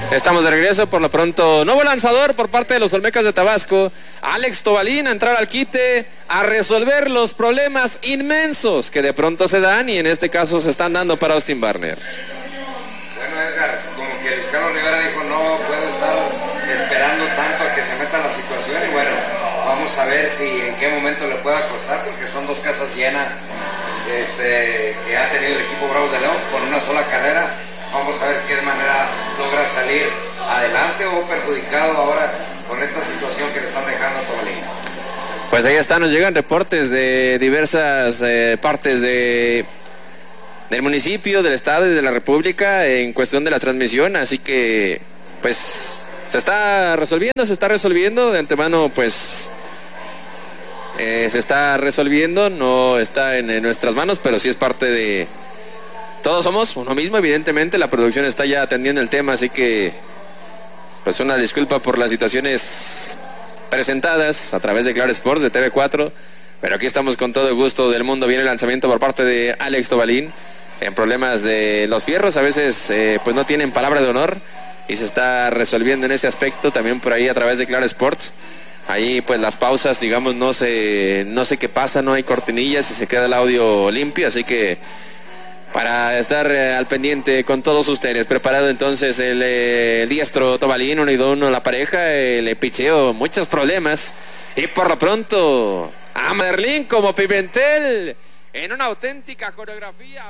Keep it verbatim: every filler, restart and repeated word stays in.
Estamos de regreso. Por lo pronto, nuevo lanzador por parte de los Olmecas de Tabasco, Alex Tobalín, a entrar al quite, a resolver los problemas inmensos que de pronto se dan y en este caso se están dando para Austin Barner. Bueno, Edgar, como que Luis Carlos Rivera dijo, no puedo estar esperando tanto a que se meta la situación y bueno, vamos a ver si en qué momento le pueda costar, porque son dos casas llenas este, que ha tenido el equipo Bravos de León con una sola carrera. Vamos a ver qué manera logra salir adelante o perjudicado ahora con esta situación que le están dejando a Tobalín. Pues ahí está, nos llegan reportes de diversas eh, partes de del municipio, del estado y de la república en cuestión de la transmisión, así que pues se está resolviendo, se está resolviendo de antemano, pues eh, se está resolviendo, no está en, en nuestras manos, pero sí es parte de... Todos somos uno mismo, evidentemente, la producción está ya atendiendo el tema, así que pues una disculpa por las situaciones presentadas a través de Claro Sports, de T V cuatro, pero aquí estamos con todo el gusto del mundo. Viene el lanzamiento por parte de Alex Tobalín, en problemas de los fierros, a veces eh, pues no tienen palabra de honor y se está resolviendo en ese aspecto, también por ahí a través de Claro Sports. Ahí pues las pausas, digamos, no sé, no sé qué pasa, no hay cortinillas y se queda el audio limpio, así que para estar eh, al pendiente con todos ustedes. Preparado entonces el, eh, el diestro Tobalín, uno y dos, uno la pareja, el picheo, muchos problemas. Y por lo pronto, a Merlín como Pimentel en una auténtica coreografía.